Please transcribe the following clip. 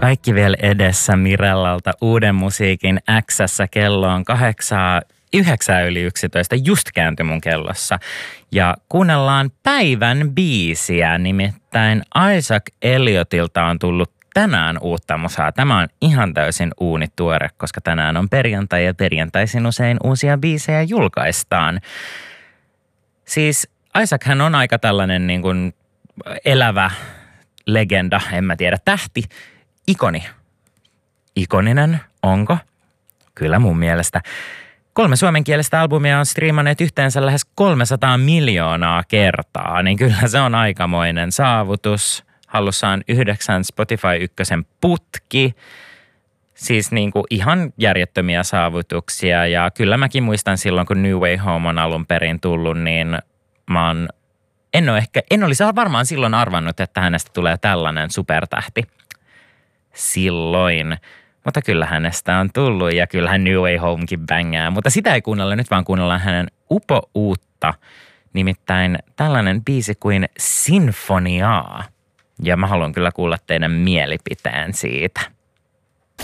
Kaikki vielä edessä Mirellalta uuden musiikin X:ssä. Kello on 9:09 just kääntyi mun kellossa. Ja kuunnellaan päivän biisiä, nimittäin Isaac Elliotilta on tullut tänään uutta musaa. Tämä on ihan täysin uunituore, koska tänään on perjantai ja perjantaisin usein uusia biisejä julkaistaan. Siis Isaachän on aika tällainen niin kuin elävä legenda, en mä tiedä, tähti, ikoni. Ikoninen, onko? Kyllä mun mielestä. 3 suomenkielistä albumia on striimanneet yhteensä lähes 300 miljoonaa kertaa, niin kyllä se on aikamoinen saavutus. Hallussaan 9 Spotify ykkösen putki. Siis niin kuin ihan järjettömiä saavutuksia ja kyllä mäkin muistan silloin, kun New Way Home on alun perin tullut, niin en olisi varmaan silloin arvannut, että hänestä tulee tällainen supertähti silloin. Mutta kyllä hänestä on tullut ja kyllähän New Way Homekin bängää, mutta sitä ei kuunnella nyt, vaan kuunnellaan hänen uutta, nimittäin tällainen biisi kuin Sinfoniaa. Ja mä haluan kyllä kuulla teidän mielipiteen siitä.